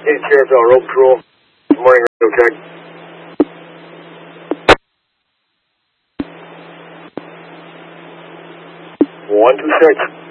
TRFL Road Patrol. Good morning, radio check. 126.